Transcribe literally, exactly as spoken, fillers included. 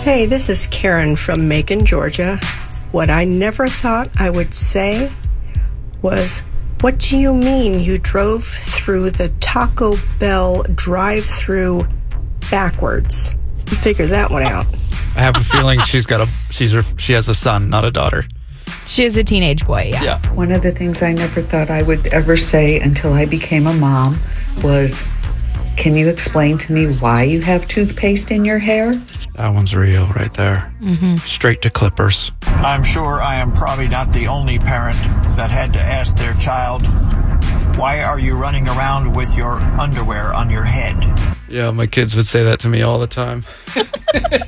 Hey, this is Karen from Macon, Georgia. What I never thought I would say was, what do you mean you drove through the Taco Bell drive-through backwards? Figure that one out. I have a feeling she's got a she's she has a son, not a daughter. She is a teenage boy, yeah. Yeah. One of the things I never thought I would ever say until I became a mom was, can you explain to me why you have toothpaste in your hair? That one's real right there. Mm-hmm. Straight to clippers. I'm sure I am probably not the only parent that had to ask their child, why are you running around with your underwear on your head? Yeah, my kids would say that to me all the time.